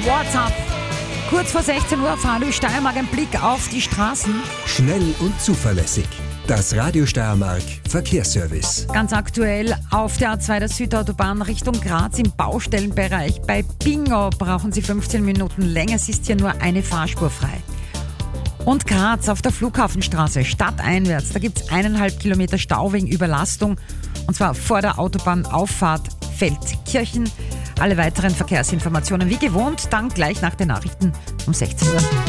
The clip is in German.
What's up? Kurz vor 16 Uhr auf Radio Steiermark ein Blick auf die Straßen. Schnell und zuverlässig. Das Radio Steiermark Verkehrsservice. Ganz aktuell auf der A2 der Südautobahn Richtung Graz im Baustellenbereich. Bei Bingo brauchen Sie 15 Minuten länger. Es ist hier nur eine Fahrspur frei. Und Graz auf der Flughafenstraße stadteinwärts. Da gibt es 1,5 Kilometer Stau wegen Überlastung. Und zwar vor der Autobahnauffahrt Feldkirchen. Alle weiteren Verkehrsinformationen wie gewohnt dann gleich nach den Nachrichten um 16 Uhr.